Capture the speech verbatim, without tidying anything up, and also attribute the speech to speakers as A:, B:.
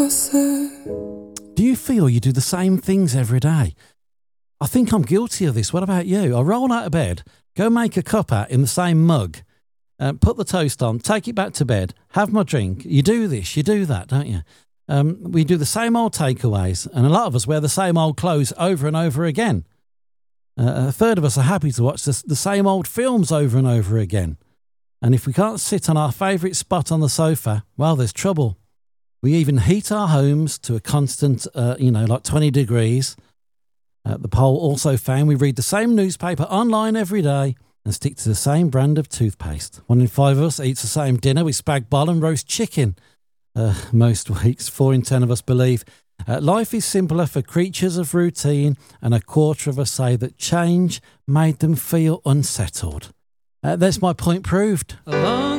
A: Do you feel you do the same things every day? I think I'm guilty of this. What about you? I roll out of bed, go make a cuppa in the same mug, uh, put the toast on, take it back to bed, have my drink. You do this, you do that, don't you? Um, we do the same old takeaways, and a lot of us wear the same old clothes over and over again. Uh, a third of us are happy to watch the, the same old films over and over again. And if we can't sit on our favourite spot on the sofa, well, there's trouble. We even heat our homes to a constant, uh, you know, like twenty degrees. Uh, the poll also found we read the same newspaper online every day and stick to the same brand of toothpaste. One in five of us eats the same dinner with spag bol and roast chicken. Uh, most weeks, four in ten of us believe uh, life is simpler for creatures of routine, and a quarter of us say that change made them feel unsettled. Uh, that's my point proved. Alone.